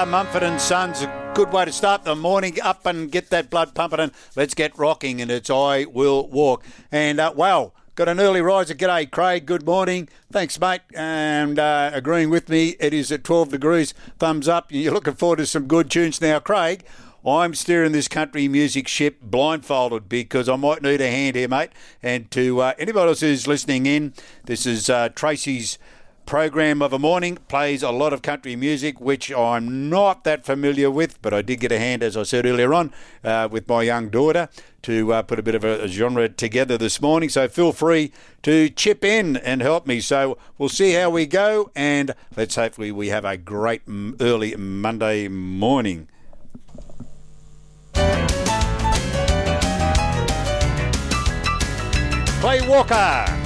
Mumford and Sons. A good way to start the morning. Up and get that blood pumping and let's get rocking. And it's I Will Walk. And, wow, got an early riser. G'day, Craig. Good morning. Thanks, mate. And agreeing with me, it is at 12 degrees. Thumbs up. You're looking forward to some good tunes now, Craig. I'm steering this country music ship blindfolded because I might need a hand here, mate. And to anybody else who's listening in, this is Tracy's program of a morning. Plays a lot of country music, which I'm not that familiar with, but I did get a hand, as I said earlier on, with my young daughter to put a bit of a genre together this morning. So feel free to chip in and help me. So we'll see how we go, and let's hopefully we have a great early Monday morning. Clay Walker.